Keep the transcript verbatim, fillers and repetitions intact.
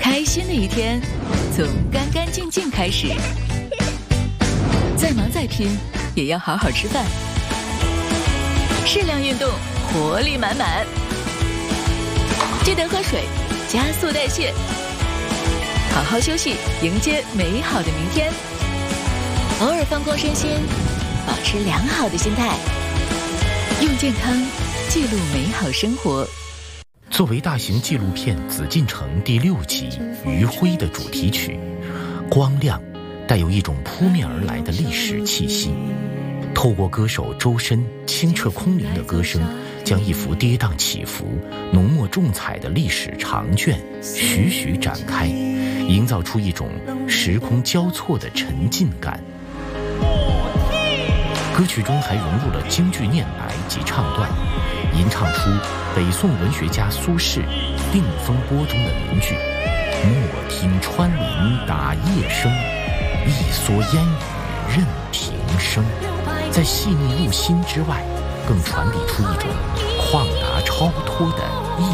开心的一天从干干净净开始，再忙再拼也要好好吃饭，适量运动，活力满满。记得喝水，加速代谢，好好休息，迎接美好的明天。偶尔放空身心，保持良好的心态，用健康记录美好生活。 作为大型纪录片《紫禁城》第六集《余晖》的主题曲，光亮带有一种扑面而来的历史气息。透过歌手周深清澈空灵的歌声，将一幅跌宕起伏、浓墨重彩的历史长卷徐徐展开，营造出一种时空交错的沉浸感。歌曲中还融入了京剧念白及唱段，吟唱出北宋文学家苏轼《定风波》中的名句：莫听穿林打叶声，一蓑烟雨任平生。在细腻入心之外，更传递出一种旷达超脱的